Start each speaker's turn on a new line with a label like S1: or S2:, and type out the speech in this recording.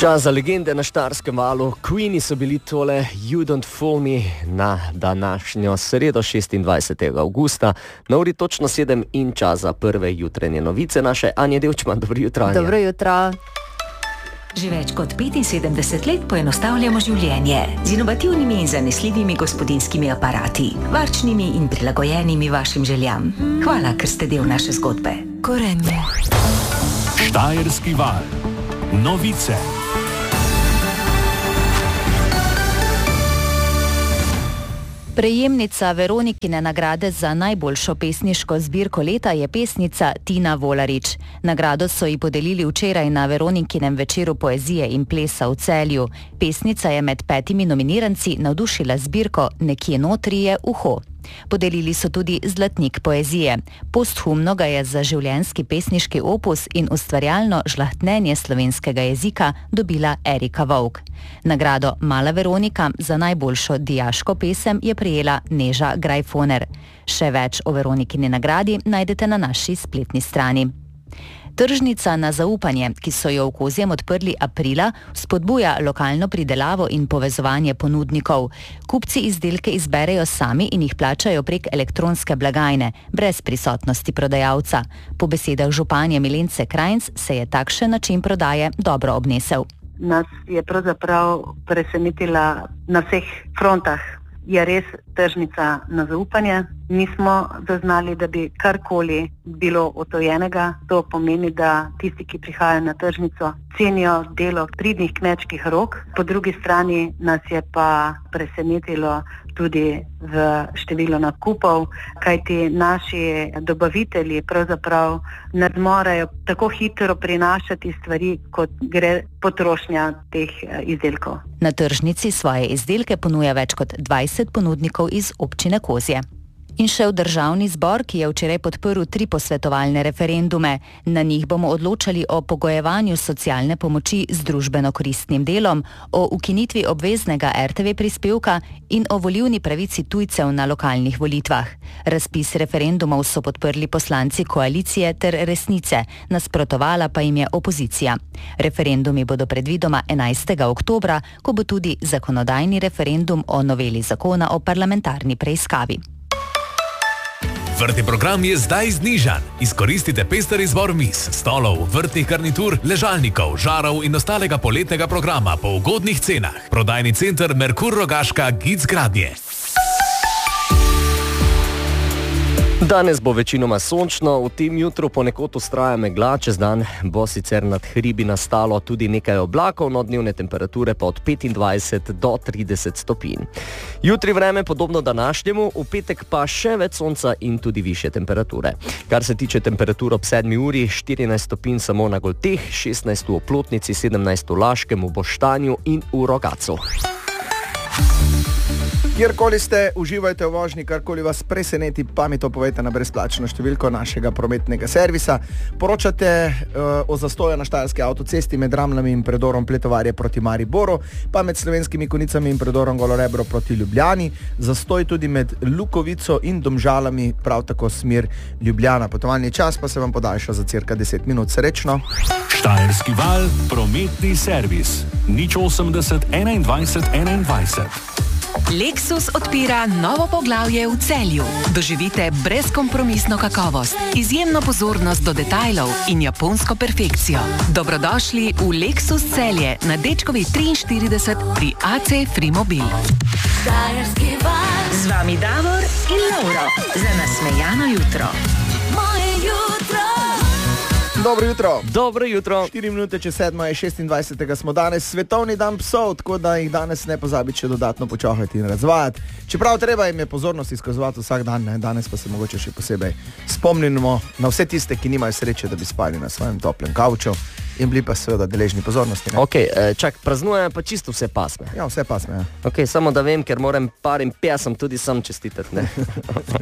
S1: Čas za legende na Štajerskem valu. Queeni so bili tole You Don't Fool Me na današnjo sredo 26. avgusta. Na uri točno 7 in čas za prve jutranje novice naše Anje Devčman. Dobro jutro, Anja.
S2: Dobro jutro.
S3: Že več kot 75 let poenostavljamo življenje z inovativnimi in zanesljivimi gospodinjskimi aparati, varčnimi in prilagojenimi vašim željam. Hvala, ker ste del naše zgodbe.
S2: Gorenje.
S4: Štajerski val. Novice.
S2: Prejemnica Veronikine nagrade za najboljšo pesniško zbirko leta je pesnica Tina Volarič. Nagrado so ji podelili včeraj na Veronikinem večeru poezije in plesa v Celju. Pesnica je med 5 nominiranci navdušila zbirko Nekje notri je uho. Podelili so tudi zlatnik poezije. Posthumno ga je za življenjski pesniški opus in ustvarjalno žlahtnenje slovenskega jezika dobila Erika Vovk. Nagrado Mala Veronika za najboljšo dijaško pesem je prejela Neža Grajfoner. Še več o Veronikini nagradi najdete na naši spletni strani. Tržnica na zaupanje, ki so jo v Kozjem odprli aprila, spodbuja lokalno pridelavo in povezovanje ponudnikov. Kupci izdelke izberejo sami in jih plačajo prek elektronske blagajne, brez prisotnosti prodajalca. Po besedah županje Milence Krajnc se je takšen način prodaje dobro obnesel.
S5: Nas je pravzaprav presenetila na vseh frontah. Je res tržnica na zaupanje. Nismo zaznali, da bi karkoli bilo otojenega. To pomeni, da tisti, ki prihajajo na tržnico, cenijo delo pridnih kmečkih rok. Po drugi strani nas je pa presenetilo tudi v število nakupov, kajti naši dobavitelji pravzaprav ne zmorejo tako hitro prinašati stvari, kot gre potrošnja teh izdelkov.
S2: Na tržnici svoje izdelke ponuja več kot 20 ponudnikov iz občine Kozje. In še v Državni zbor, ki je včeraj podprl 3 posvetovalne referendume. Na njih bomo odločali o pogojevanju socialne pomoči z družbeno koristnim delom, o ukinitvi obveznega RTV prispevka in o volilni pravici tujcev na lokalnih volitvah. Razpis referendumov so podprli poslanci koalicije ter Resnice, nasprotovala pa jim je opozicija. Referendumi bodo predvidoma 11. oktobra, ko bo tudi zakonodajni referendum o noveli zakona o parlamentarni preiskavi.
S4: Vrtni program je zdaj znižan. Izkoristite pester izbor miz, stolov, vrtnih garnitur, ležalnikov, žarov in ostalega poletnega programa po ugodnih cenah. Prodajni center Merkur Rogaška Gic Gradnje.
S1: Danes bo večinoma sončno, v tem jutru ponekod vztraja megla, čez dan bo sicer nad hribi nastalo tudi nekaj oblakov, no dnevne temperature pa od 25 do 30 stopinj. Jutri vreme podobno današnjemu, v petek pa še več sonca in tudi višje temperature. Kar se tiče temperatur ob 7 uri, 14 stopinj samo na Golteh, 16 v Oplotnici, 17 v Laškem, v Boštanju in v Rogacu.
S6: Kjerkoli ste, uživajte v vožnji, karkoli vas preseneti, pa mi to povejte na brezplačno številko našega prometnega servisa. Poročate o zastoju na štajerski avtocesti med Ramljami in predorom Pletovarje proti Mariboru, pa med Slovenskimi Konicami in predorom Golorebro proti Ljubljani, zastoj tudi med Lukovico in Domžalami, prav tako smer Ljubljana. Potovalni čas pa se vam podaljša za cirka 10 minut. Srečno!
S4: Štajerski val, prometni servis. 080 21 21.
S3: Lexus odpira novo poglavje v Celju. Doživite brezkompromisno kakovost, izjemno pozornost do detajlov in japonsko perfekcijo. Dobrodošli v Lexus Celje na Dečkovi 43 pri AC Frimobil. Z vami Davor in Lauro za nasmejano jutro.
S6: Dobro jutro.
S1: Dobro jutro.
S6: 4 minute čez 7 je 26. smo danes svetovni dan psov, tako da jih danes ne pozabite še dodatno počohati in razvajati. Čeprav treba jim je pozornost izkazovati vsak dan, ne? Danes pa se mogoče še posebej spomnimo na vse tiste, ki nimajo sreče, da bi spali na svojem toplem kavču in bili pa seveda deležni pozornosti. Ne?
S1: Ok, čak, praznujem pa čisto vse pasme.
S6: Ja, vse pasme, ja.
S1: Ok, samo da vem, ker moram parim pesem tudi sam čestitati, ne?